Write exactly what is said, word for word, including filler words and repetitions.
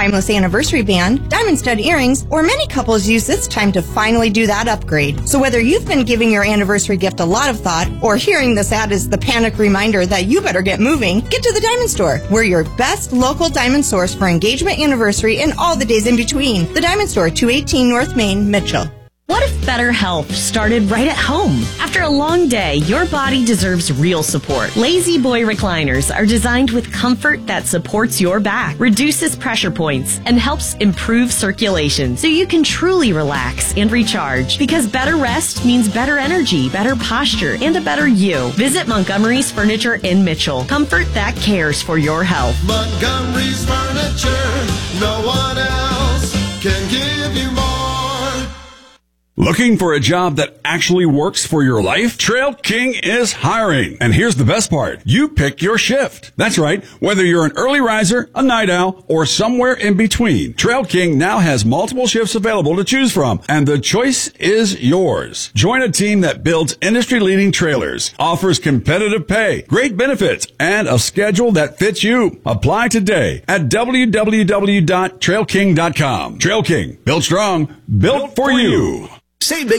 timeless anniversary band, diamond stud earrings, or many couples use this time to finally do that upgrade. So whether you've been giving your anniversary gift a lot of thought or hearing this ad is the panic reminder that you better get moving, get to the Diamond Store. We're your best local diamond source for engagement, anniversary, and all the days in between. The Diamond Store, two eighteen North Main, Mitchell. What if better health started right at home? After a long day, your body deserves real support. Lazy Boy recliners are designed with comfort that supports your back, reduces pressure points, and helps improve circulation so you can truly relax and recharge. Because better rest means better energy, better posture, and a better you. Visit Montgomery's Furniture in Mitchell. Comfort that cares for your health. Montgomery's Furniture, no one else can give you more. Looking for a job that actually works for your life? Trail King is hiring. And here's the best part. You pick your shift. That's right. Whether you're an early riser, a night owl, or somewhere in between, Trail King now has multiple shifts available to choose from. And the choice is yours. Join a team that builds industry-leading trailers, offers competitive pay, great benefits, and a schedule that fits you. Apply today at w w w dot trail king dot com. Trail King. Built strong. Built for you. Save big